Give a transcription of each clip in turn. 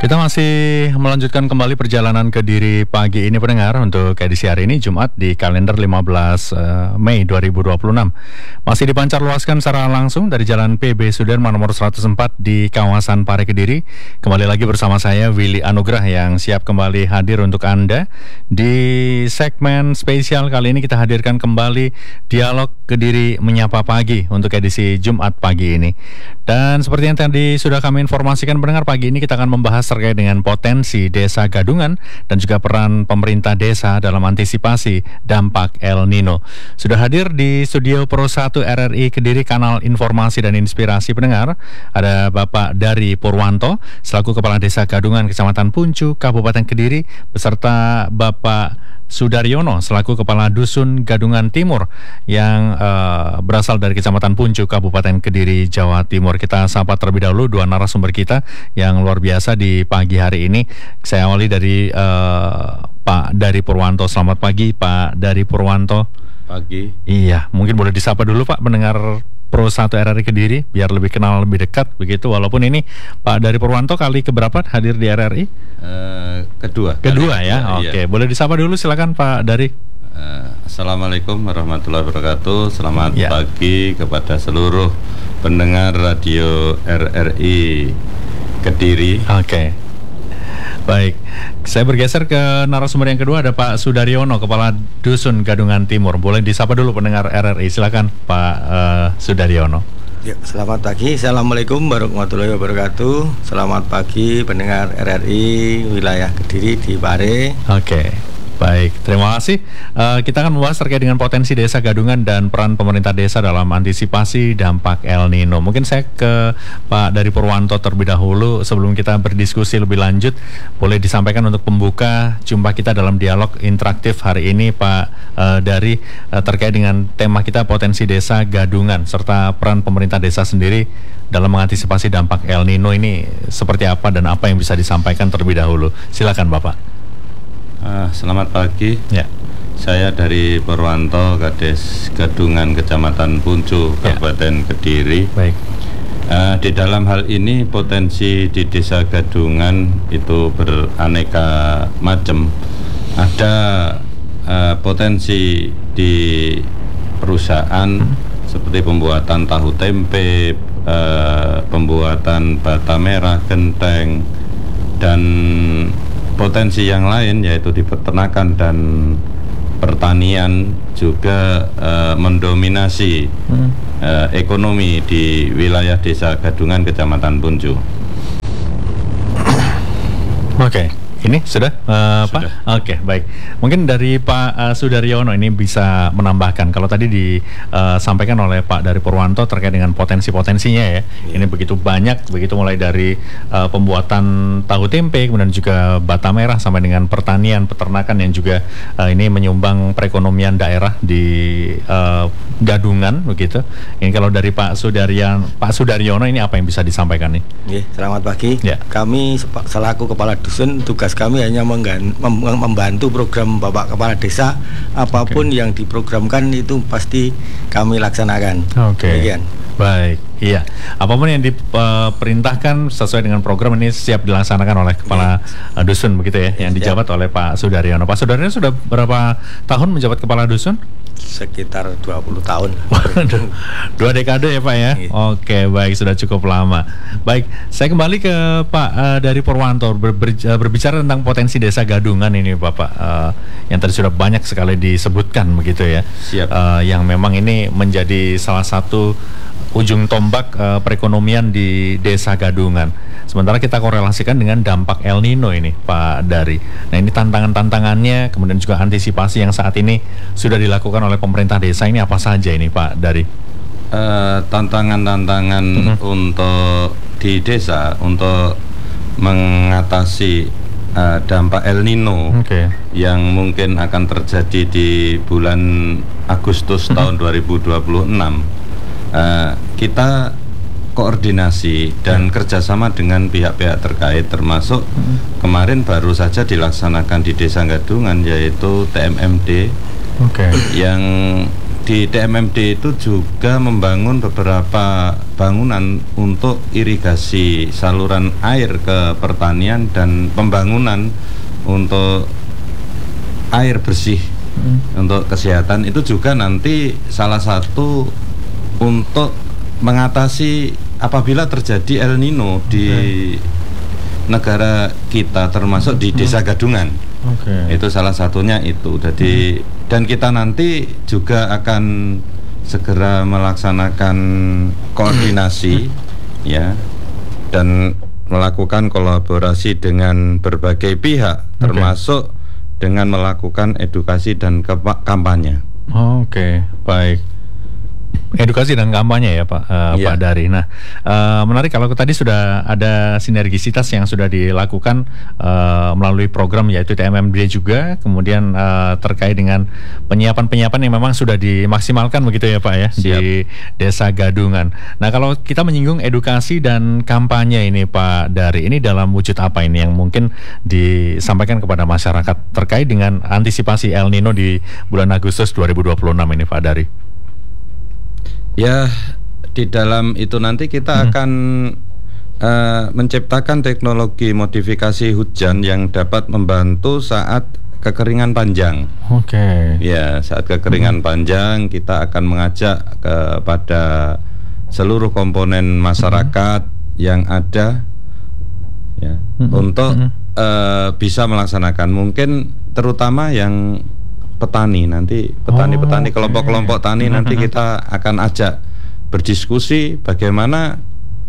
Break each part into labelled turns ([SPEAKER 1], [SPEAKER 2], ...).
[SPEAKER 1] Kita masih melanjutkan kembali perjalanan Kediri pagi ini pendengar untuk edisi hari ini Jumat di kalender 15 Mei 2026. Masih dipancar luaskan secara langsung dari Jalan PB Sudirman nomor 104 di kawasan Pare Kediri. Kembali lagi bersama saya Willy Anugrah yang siap kembali hadir untuk Anda. Di segmen spesial kali ini kita hadirkan kembali Dialog Kediri Menyapa Pagi untuk edisi Jumat pagi ini. Dan seperti yang tadi sudah kami informasikan pendengar, pagi ini kita akan membahas terkait dengan potensi desa gadungan dan juga peran pemerintah desa dalam antisipasi dampak El Nino. Sudah hadir di studio Pro 1 RRI Kediri, kanal informasi dan inspirasi pendengar, ada Bapak Dari Purwanto selaku Kepala Desa Gadungan Kecamatan Puncu, Kabupaten Kediri, beserta Bapak Sudaryono selaku Kepala Dusun Gadungan Timur yang berasal dari Kecamatan Puncu, Kabupaten Kediri, Jawa Timur. Kita sapa terlebih dahulu dua narasumber kita yang luar biasa di pagi hari ini. Saya awali dari Pak Dari Purwanto. Selamat pagi Pak Dari Purwanto.
[SPEAKER 2] Pagi.
[SPEAKER 1] Iya, mungkin boleh disapa dulu Pak pendengar Pro 1 RRI Kediri biar lebih kenal lebih dekat begitu. Walaupun ini Pak Dari Purwanto kali keberapa hadir di RRI?
[SPEAKER 2] Kedua
[SPEAKER 1] ya. Oke, boleh disapa dulu silakan Pak Dari.
[SPEAKER 2] Assalamualaikum warahmatullahi wabarakatuh. Selamat pagi kepada seluruh pendengar radio RRI Kediri.
[SPEAKER 1] Oke. Baik, saya bergeser ke narasumber yang kedua, ada Pak Sudaryono, Kepala Dusun Gadungan Timur. Boleh disapa dulu pendengar RRI, silakan Pak Sudaryono.
[SPEAKER 3] Ya, selamat pagi, Assalamualaikum warahmatullahi wabarakatuh. Selamat pagi pendengar RRI wilayah Kediri di Pare.
[SPEAKER 1] Oke. Baik, terima kasih. Kita akan membahas terkait dengan potensi desa gadungan dan peran pemerintah desa dalam antisipasi dampak El Nino. Mungkin saya ke Pak Dari Purwanto terlebih dahulu sebelum kita berdiskusi lebih lanjut. Boleh disampaikan untuk pembuka jumpa kita dalam dialog interaktif hari ini Pak Dari, terkait dengan tema kita potensi desa gadungan serta peran pemerintah desa sendiri dalam mengantisipasi dampak El Nino ini seperti apa dan apa yang bisa disampaikan terlebih dahulu. Silakan Bapak.
[SPEAKER 2] Selamat pagi.
[SPEAKER 1] Ya.
[SPEAKER 2] Saya Dari Purwanto, Kades Gadungan Kecamatan Puncu, Kabupaten Kediri.
[SPEAKER 1] Baik.
[SPEAKER 2] Di dalam hal ini potensi di desa Gadungan itu beraneka macam. Ada potensi di perusahaan seperti pembuatan tahu tempe, pembuatan bata merah, genteng, dan potensi yang lain yaitu di peternakan dan pertanian juga mendominasi ekonomi di wilayah desa Gadungan Kecamatan Puncu.
[SPEAKER 1] Oke. Ini sudah, Pak? Oke, baik. Mungkin dari Pak Sudaryono ini bisa menambahkan. Kalau tadi disampaikan oleh Pak Dari Purwanto terkait dengan potensi-potensinya ya. Ini begitu banyak, begitu mulai dari pembuatan tahu tempe, kemudian juga bata merah sampai dengan pertanian, peternakan yang juga ini menyumbang perekonomian daerah di Gadungan begitu. Ini kalau dari Pak Sudaryono ini apa yang bisa disampaikan nih?
[SPEAKER 3] Selamat pagi.
[SPEAKER 1] Ya.
[SPEAKER 3] Kami selaku Kepala Dusun, tugas kami hanya membantu program Bapak Kepala Desa. Apapun yang diprogramkan itu pasti kami laksanakan.
[SPEAKER 1] Oke. Demikian. Baik, iya. Apapun yang diperintahkan sesuai dengan program ini siap dilaksanakan oleh Kepala Dusun begitu ya, yang dijabat oleh Pak Sudaryono. Pak Sudaryono sudah berapa tahun menjabat Kepala Dusun?
[SPEAKER 3] Sekitar 20 tahun.
[SPEAKER 1] 2 dekade ya Pak ya? Oke, baik, sudah cukup lama. Baik, saya kembali ke Pak Dari Purwanto, berbicara tentang potensi desa Gadungan ini Bapak, yang tadi sudah banyak sekali disebutkan begitu ya.
[SPEAKER 2] Siap.
[SPEAKER 1] Yang memang ini menjadi salah satu ujung tombak perekonomian di desa Gadungan. Sementara kita korelasikan dengan dampak El Nino ini Pak Dari. Nah, ini tantangan-tantangannya, kemudian juga antisipasi yang saat ini sudah dilakukan oleh pemerintah desa ini apa saja ini Pak Dari?
[SPEAKER 2] Tantangan-tantangan untuk di desa untuk mengatasi dampak El Nino yang mungkin akan terjadi di bulan Agustus tahun 2026. Kita koordinasi dan kerjasama dengan pihak-pihak terkait, termasuk kemarin baru saja dilaksanakan di Desa Gadungan yaitu TMMD, yang di TMMD itu juga membangun beberapa bangunan untuk irigasi saluran air ke pertanian dan pembangunan untuk air bersih untuk kesehatan. Itu juga nanti salah satu untuk mengatasi apabila terjadi El Nino di negara kita, termasuk di Desa Gadungan. Itu salah satunya itu. Jadi dan kita nanti juga akan segera melaksanakan koordinasi ya, dan melakukan kolaborasi dengan berbagai pihak, termasuk dengan melakukan edukasi dan kampanye.
[SPEAKER 1] Oke, baik. Edukasi dan kampanye ya Pak, Pak Dari. Nah, menarik kalau tadi sudah ada sinergisitas yang sudah dilakukan melalui program yaitu TMMD juga, kemudian terkait dengan penyiapan yang memang sudah dimaksimalkan begitu ya Pak ya. Siap. Di Desa Gadungan. Nah, kalau kita menyinggung edukasi dan kampanye ini Pak Dari, ini dalam wujud apa ini yang mungkin disampaikan kepada masyarakat terkait dengan antisipasi El Nino di bulan Agustus 2026 ini Pak Dari?
[SPEAKER 2] Ya, di dalam itu nanti kita akan menciptakan teknologi modifikasi hujan yang dapat membantu saat kekeringan panjang. Ya, saat kekeringan panjang kita akan mengajak kepada seluruh komponen masyarakat yang ada ya, untuk bisa melaksanakan, mungkin terutama yang petani nanti, petani kelompok-kelompok tani nanti kita akan ajak berdiskusi bagaimana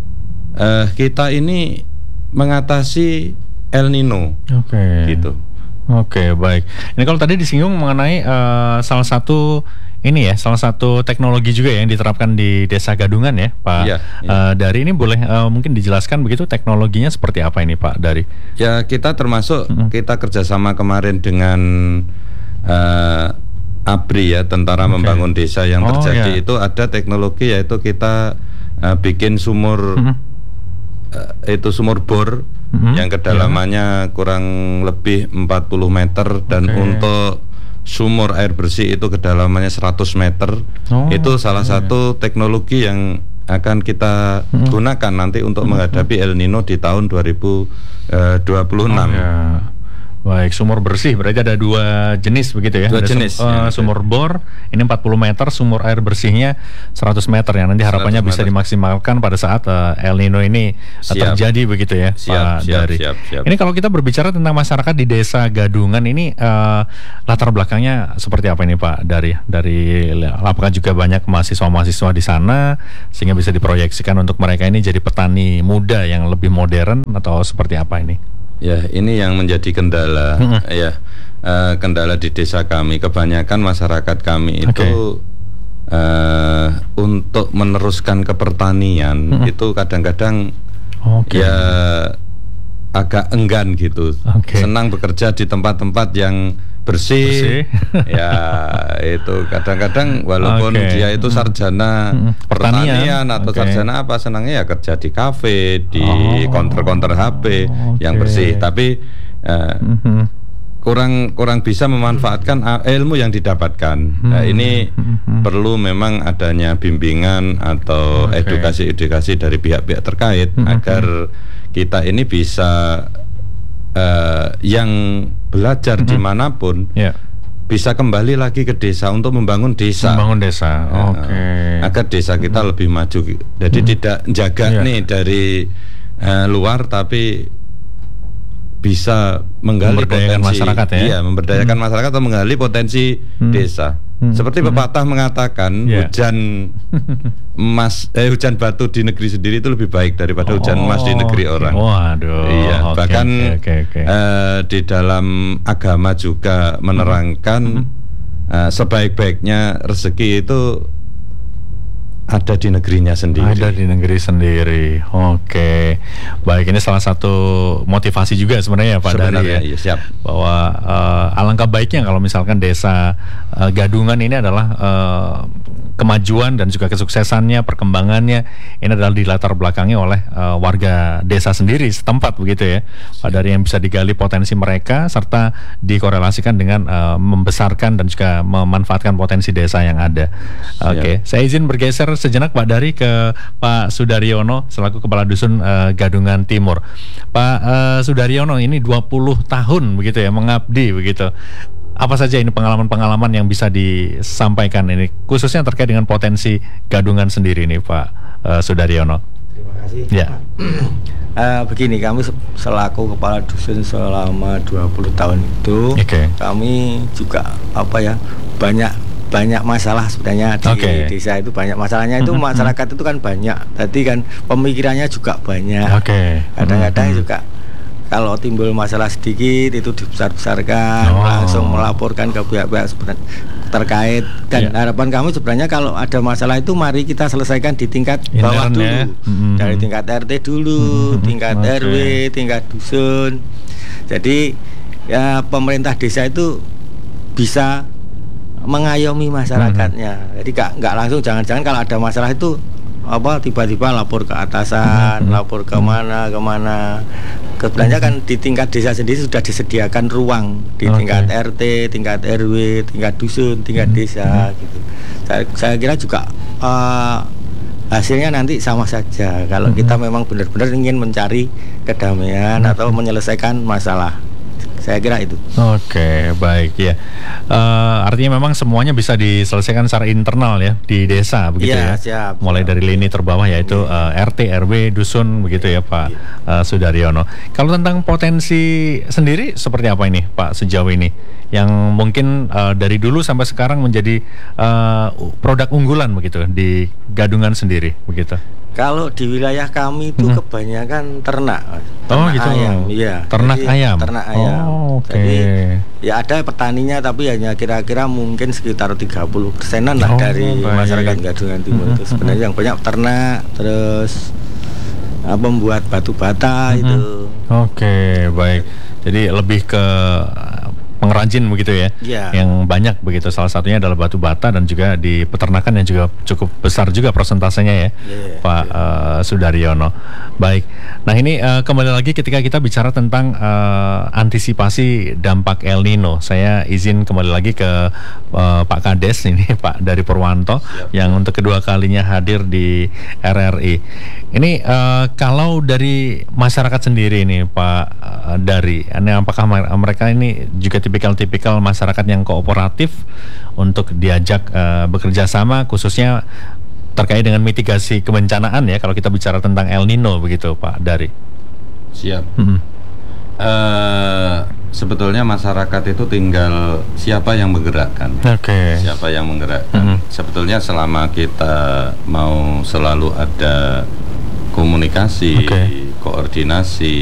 [SPEAKER 2] kita ini mengatasi El Nino. Gitu.
[SPEAKER 1] Baik. Ini kalau tadi disinggung mengenai salah satu teknologi juga yang diterapkan di Desa Gadungan ya, Pak. Dari ini boleh mungkin dijelaskan begitu teknologinya seperti apa ini, Pak Dari?
[SPEAKER 2] Ya, kita termasuk kita kerjasama kemarin dengan ABRI ya, Tentara Membangun Desa yang terjadi itu ada teknologi, yaitu kita bikin sumur itu sumur bor yang kedalamannya kurang lebih 40 meter dan untuk sumur air bersih itu kedalamannya 100 meter. Itu salah satu teknologi yang akan kita gunakan nanti untuk menghadapi El Nino di tahun 2026.
[SPEAKER 1] Baik, sumur bersih berarti ada dua jenis begitu ya.
[SPEAKER 2] Dua jenis.
[SPEAKER 1] Sumur bor ini 40 meter, sumur air bersihnya 100 meter yang nanti harapannya bisa dimaksimalkan pada saat El Nino ini terjadi begitu ya, Pak Dari. Ini kalau kita berbicara tentang masyarakat di Desa Gadungan ini latar belakangnya seperti apa ini Pak Dari? Apakah juga banyak mahasiswa-mahasiswa di sana sehingga bisa diproyeksikan untuk mereka ini jadi petani muda yang lebih modern atau seperti apa ini?
[SPEAKER 2] Ya, ini yang menjadi kendala ya, kendala di desa kami. Kebanyakan masyarakat kami itu untuk meneruskan ke pertanian itu kadang-kadang ya agak enggan gitu. Senang bekerja di tempat-tempat yang bersih. Ya, itu kadang-kadang walaupun dia itu sarjana pertanian atau sarjana apa, senangnya ya kerja di kafe, di counter-counter HP yang bersih, tapi kurang bisa memanfaatkan ilmu yang didapatkan. Nah, ini perlu memang adanya bimbingan atau edukasi dari pihak-pihak terkait agar kita ini bisa yang belajar dimanapun bisa kembali lagi ke desa untuk membangun desa. Agar desa kita lebih maju. Jadi tidak jaga nih dari luar, tapi bisa menggali potensi
[SPEAKER 1] masyarakat ya.
[SPEAKER 2] Iya, memberdayakan masyarakat atau menggali potensi desa. Seperti pepatah mengatakan hujan batu di negeri sendiri itu lebih baik daripada hujan emas di negeri orang. Iya, bahkan di dalam agama juga menerangkan sebaik-baiknya rezeki itu ada di negerinya sendiri.
[SPEAKER 1] Ada di negeri sendiri. Baik, ini salah satu motivasi juga sebenarnya Pak Dari ya.
[SPEAKER 2] Iya, siap.
[SPEAKER 1] Bahwa alangkah baiknya kalau misalkan Desa Gadungan ini adalah kemajuan dan juga kesuksesannya, perkembangannya ini adalah dilatar belakangi oleh warga desa sendiri setempat begitu ya, Pak Dari, yang bisa digali potensi mereka serta dikorelasikan dengan membesarkan dan juga memanfaatkan potensi desa yang ada. Oke, saya izin bergeser sejenak Pak Dari ke Pak Sudaryono selaku Kepala Dusun Gadungan Timur. Pak Sudaryono ini 20 tahun begitu ya mengabdi begitu. Apa saja ini pengalaman-pengalaman yang bisa disampaikan ini khususnya terkait dengan potensi Gadungan sendiri nih Pak Sudaryono?
[SPEAKER 3] Terima kasih.
[SPEAKER 1] Ya.
[SPEAKER 3] Begini, kami selaku Kepala Dusun selama 20 tahun itu, kami juga banyak masalah sebenarnya di desa itu. Banyak masalahnya itu, masyarakat itu kan banyak, tadi kan pemikirannya juga banyak. Kadang-kadang juga kalau timbul masalah sedikit itu dibesar-besarkan, langsung melaporkan ke pihak-pihak terkait. Dan harapan kami sebenarnya kalau ada masalah itu mari kita selesaikan di tingkat bawah dulu, dari tingkat RT dulu, tingkat RW, tingkat dusun. Jadi ya pemerintah desa itu bisa mengayomi masyarakatnya. Jadi nggak langsung, jangan-jangan kalau ada masalah itu tiba-tiba lapor ke atasan, lapor kemana. Sebenarnya kan di tingkat desa sendiri sudah disediakan ruang di tingkat RT, tingkat RW, tingkat dusun, tingkat desa gitu. Saya kira juga hasilnya nanti sama saja kalau kita memang benar-benar ingin mencari kedamaian atau menyelesaikan masalah. Saya kira itu. Oke, baik ya.
[SPEAKER 1] Artinya memang semuanya bisa diselesaikan secara internal ya di desa begitu ya.
[SPEAKER 3] Siap,
[SPEAKER 1] mulai dari lini terbawah yaitu RT, RW, dusun begitu ya Pak Sudaryono. Kalau tentang potensi sendiri seperti apa ini Pak sejauh ini yang mungkin dari dulu sampai sekarang menjadi produk unggulan begitu di Gadungan sendiri begitu?
[SPEAKER 3] Kalau di wilayah kami itu kebanyakan ternak
[SPEAKER 1] gitu.
[SPEAKER 3] Ayam, iya.
[SPEAKER 1] Ternak ayam.
[SPEAKER 3] Jadi ya ada petaninya tapi hanya kira-kira mungkin sekitar 30%-an lah dari masyarakat Gadungan Timur itu. Sebenarnya yang banyak ternak, terus membuat batu bata itu.
[SPEAKER 1] Baik. Jadi lebih ke pengrajin begitu ya, yang banyak begitu. Salah satunya adalah batu bata dan juga di peternakan yang juga cukup besar juga persentasenya ya, Pak Sudaryono. Baik. Nah ini kembali lagi ketika kita bicara tentang antisipasi dampak El Nino, saya izin kembali lagi ke Pak Kades ini, Pak Dari Purwanto yang untuk kedua kalinya hadir di RRI. Ini kalau dari masyarakat sendiri ini Pak Dari, ini apakah mereka ini juga tipikal masyarakat yang kooperatif untuk diajak bekerja sama khususnya terkait dengan mitigasi kebencanaan ya kalau kita bicara tentang El Nino begitu Pak Dari?
[SPEAKER 2] Siap. Sebetulnya masyarakat itu tinggal siapa yang menggerakkan. Siapa yang menggerakkan. Sebetulnya selama kita mau selalu ada komunikasi, koordinasi